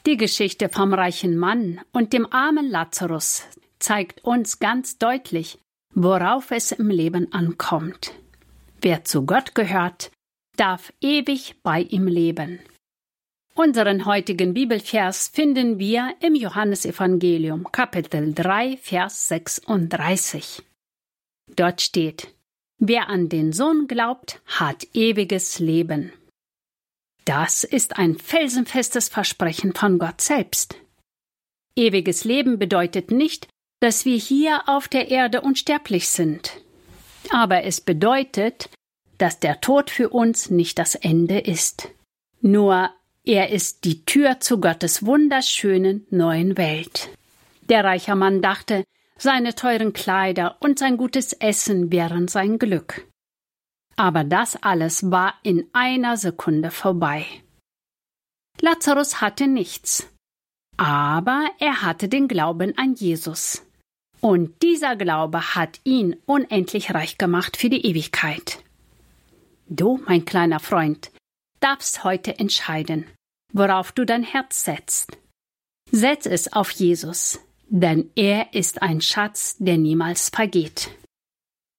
Die Geschichte vom reichen Mann und dem armen Lazarus zeigt uns ganz deutlich, worauf es im Leben ankommt. Wer zu Gott gehört, darf ewig bei ihm leben. Unseren heutigen Bibelvers finden wir im Johannesevangelium, Kapitel 3, Vers 36. Dort steht: Wer an den Sohn glaubt, hat ewiges Leben. Das ist ein felsenfestes Versprechen von Gott selbst. Ewiges Leben bedeutet nicht, dass wir hier auf der Erde unsterblich sind. Aber es bedeutet, dass der Tod für uns nicht das Ende ist. Nur er ist die Tür zu Gottes wunderschönen neuen Welt. Der reiche Mann dachte, seine teuren Kleider und sein gutes Essen wären sein Glück. Aber das alles war in einer Sekunde vorbei. Lazarus hatte nichts, aber er hatte den Glauben an Jesus. Und dieser Glaube hat ihn unendlich reich gemacht für die Ewigkeit. Du, mein kleiner Freund, darfst heute entscheiden, worauf du dein Herz setzt. Setz es auf Jesus, denn er ist ein Schatz, der niemals vergeht.